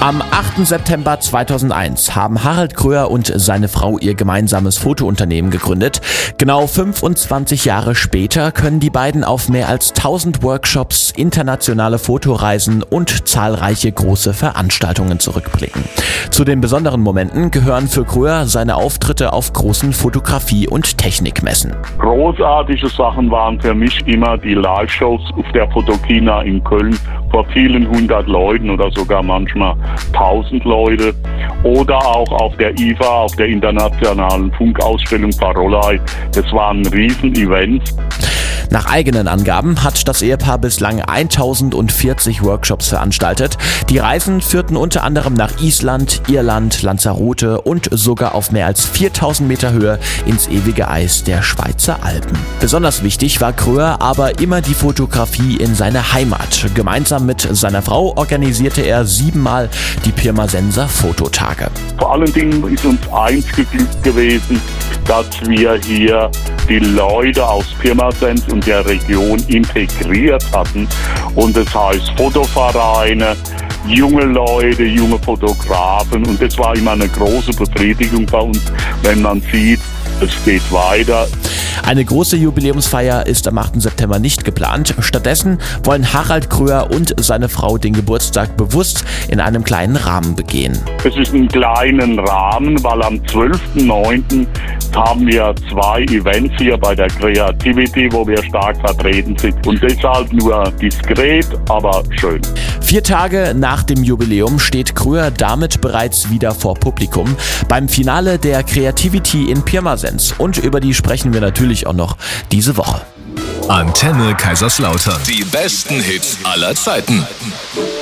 Am 8. September 2001 haben Harald Kröher und seine Frau ihr gemeinsames Fotounternehmen gegründet. Genau 25 Jahre später können die beiden auf mehr als 1000 Workshops, internationale Fotoreisen und zahlreiche große Veranstaltungen zurückblicken. Zu den besonderen Momenten gehören für Kröher seine Auftritte auf großen Fotografie- und Technikmessen. Großartige Sachen waren für mich immer die Live-Shows auf der Fotokina in Köln vor vielen hundert Leuten oder sogar manchmal 1000 Leute. Oder auch auf der IFA, auf der internationalen Funkausstellung Parolei. Das waren Riesen-Events. Nach eigenen Angaben hat das Ehepaar bislang 1040 Workshops veranstaltet. Die Reisen führten unter anderem nach Island, Irland, Lanzarote und sogar auf mehr als 4000 Meter Höhe ins ewige Eis der Schweizer Alpen. Besonders wichtig war Kröher aber immer die Fotografie in seiner Heimat. Gemeinsam mit seiner Frau organisierte er 7-mal die Pirmasens Fototage. Vor allen Dingen ist uns eins geglückt gewesen, dass wir hier die Leute aus Pirmasens und der Region integriert hatten. Und das heißt Fotovereine, junge Leute, junge Fotografen. Und das war immer eine große Befriedigung bei uns, wenn man sieht, es geht weiter. Eine große Jubiläumsfeier ist am 8. September nicht geplant. Stattdessen wollen Harald Kröher und seine Frau den Geburtstag bewusst in einem kleinen Rahmen begehen. Es ist ein kleinen Rahmen, weil am 12.09. haben wir 2 Events hier bei der Creativity, wo wir stark vertreten sind. Und deshalb nur diskret, aber schön. 4 Tage nach dem Jubiläum steht Kröher damit bereits wieder vor Publikum beim Finale der Creativity in Pirmasens. Und über die sprechen wir natürlich auch noch diese Woche. Antenne Kaiserslautern. Die besten Hits aller Zeiten.